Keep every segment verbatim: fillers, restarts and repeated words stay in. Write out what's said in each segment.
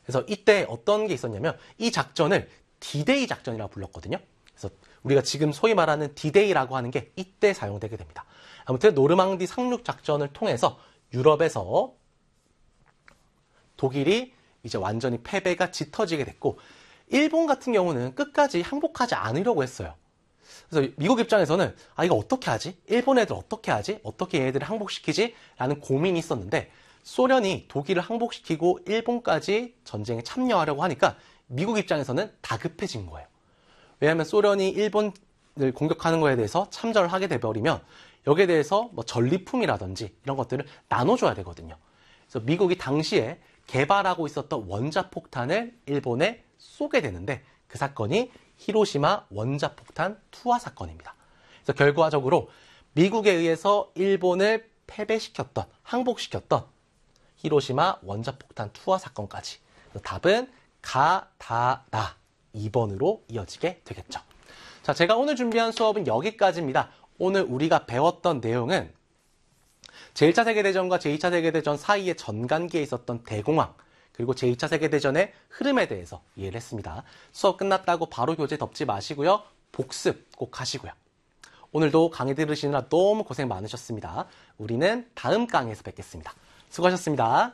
그래서 이때 어떤 게 있었냐면 이 작전을 디데이 작전이라고 불렀거든요. 그래서 우리가 지금 소위 말하는 디데이라고 하는 게 이때 사용되게 됩니다. 아무튼 노르망디 상륙 작전을 통해서 유럽에서 독일이 이제 완전히 패배가 짙어지게 됐고, 일본 같은 경우는 끝까지 항복하지 않으려고 했어요. 그래서 미국 입장에서는 아 이거 어떻게 하지? 일본 애들 어떻게 하지? 어떻게 얘네들을 항복시키지? 라는 고민이 있었는데, 소련이 독일을 항복시키고 일본까지 전쟁에 참여하려고 하니까 미국 입장에서는 다급해진 거예요. 왜냐하면 소련이 일본을 공격하는 거에 대해서 참전을 하게 돼버리면 여기에 대해서 뭐 전리품이라든지 이런 것들을 나눠줘야 되거든요. 그래서 미국이 당시에 개발하고 있었던 원자폭탄을 일본에 쏘게 되는데, 그 사건이 히로시마 원자폭탄 투하 사건입니다. 그래서 결과적으로 미국에 의해서 일본을 패배시켰던, 항복시켰던 히로시마 원자폭탄 투하 사건까지. 그래서 답은 가, 다, 나 이 번으로 이어지게 되겠죠. 자, 제가 오늘 준비한 수업은 여기까지입니다. 오늘 우리가 배웠던 내용은 제일 차 세계대전과 제이 차 세계대전 사이의 전간기에 있었던 대공황, 그리고 제이 차 세계대전의 흐름에 대해서 이해를 했습니다. 수업 끝났다고 바로 교재 덮지 마시고요. 복습 꼭 하시고요. 오늘도 강의 들으시느라 너무 고생 많으셨습니다. 우리는 다음 강의에서 뵙겠습니다. 수고하셨습니다.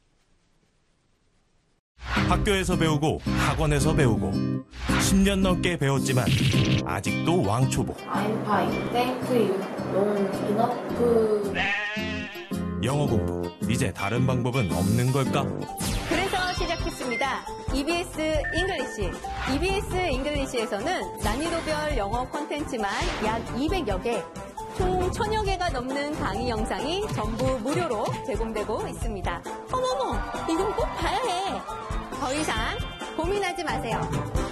학교에서 배우고 학원에서 배우고 십 년 넘게 배웠지만 아직도 왕초보. I'm fine, thank you. Don't enough. 영어 공부, 이제 다른 방법은 없는 걸까? 그래서 시작했습니다. 이비에스 잉글리시. 이비에스 잉글리시에서는 난이도별 영어 콘텐츠만 약 이백여 개, 총 천여 개가 넘는 강의 영상이 전부 무료로 제공되고 있습니다. 어머머, 이건 꼭 봐야 해. 더 이상 고민하지 마세요.